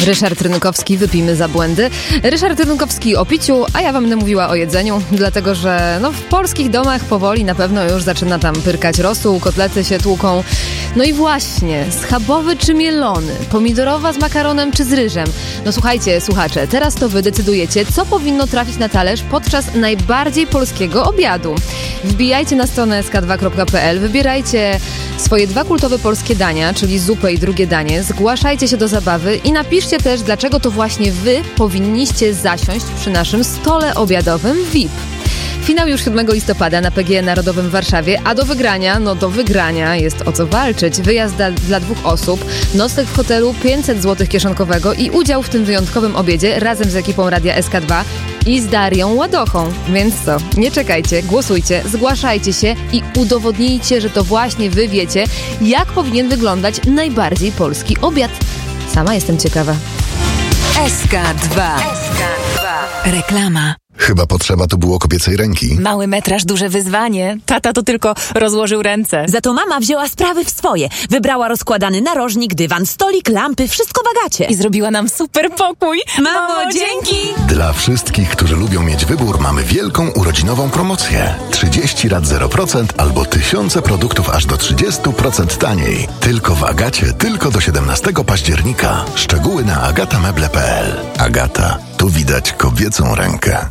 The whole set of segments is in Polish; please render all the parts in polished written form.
Ryszard Rynkowski, wypijmy za błędy. Ryszard Rynkowski o piciu, a ja wam będę mówiła o jedzeniu, dlatego że w polskich domach powoli na pewno już zaczyna tam pyrkać rosół, kotlety się tłuką. No i właśnie, schabowy czy mielony, pomidorowa z makaronem czy z ryżem. No słuchajcie, słuchacze, teraz to wy decydujecie, co powinno trafić na talerz podczas najbardziej polskiego obiadu. Wbijajcie na stronę sk2.pl, wybierajcie swoje 2 kultowe polskie dania, czyli zupę i drugie danie, zgłaszajcie się do zabawy i napiszcie też, dlaczego to właśnie wy powinniście zasiąść przy naszym stole obiadowym VIP. Finał już 7 listopada na PGE Narodowym w Warszawie, a do wygrania jest o co walczyć. Wyjazd dla 2 osób, nocleg w hotelu, 500 zł kieszonkowego i udział w tym wyjątkowym obiedzie razem z ekipą Radia SK2 i z Darią Ładochą. Więc co? Nie czekajcie, głosujcie, zgłaszajcie się i udowodnijcie, że to właśnie wy wiecie, jak powinien wyglądać najbardziej polski obiad. Sama jestem ciekawa. SK2. Reklama. Chyba potrzeba tu było kobiecej ręki. Mały metraż, duże wyzwanie. Tata to tylko rozłożył ręce. Za to mama wzięła sprawy w swoje. Wybrała rozkładany narożnik, dywan, stolik, lampy, wszystko w Agacie. I zrobiła nam super pokój. Mamo, dzięki! Dla wszystkich, którzy lubią mieć wybór, mamy wielką urodzinową promocję. 30 rat 0% albo tysiące produktów aż do 30% taniej. Tylko w Agacie, tylko do 17 października. Szczegóły na agatameble.pl. Agata, tu widać kobiecą rękę.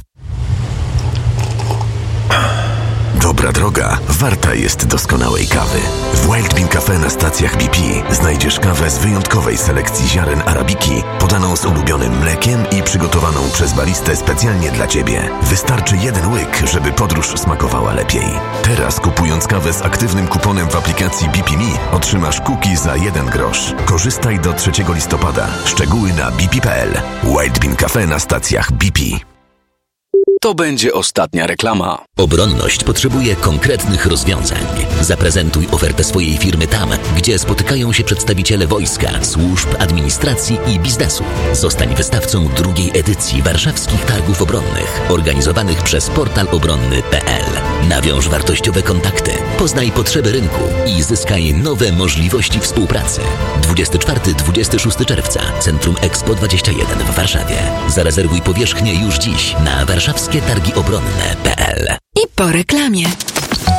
Dobra droga warta jest doskonałej kawy. W Wild Bean Cafe na stacjach BP znajdziesz kawę z wyjątkowej selekcji ziaren arabiki, podaną z ulubionym mlekiem i przygotowaną przez baristę specjalnie dla Ciebie. Wystarczy jeden łyk, żeby podróż smakowała lepiej. Teraz kupując kawę z aktywnym kuponem w aplikacji BP Me otrzymasz cookie za 1 grosz. Korzystaj do 3 listopada. Szczegóły na bp.pl. Wild Bean Cafe na stacjach BP. To będzie ostatnia reklama. Obronność potrzebuje konkretnych rozwiązań. Zaprezentuj ofertę swojej firmy tam, gdzie spotykają się przedstawiciele wojska, służb, administracji i biznesu. Zostań wystawcą 2. edycji Warszawskich Targów Obronnych, organizowanych przez portal obronny.pl. Nawiąż wartościowe kontakty, poznaj potrzeby rynku i zyskaj nowe możliwości współpracy. 24-26 czerwca, Centrum Expo 21 w Warszawie. Zarezerwuj powierzchnię już dziś na warszawskietargiobronne.pl. I po reklamie.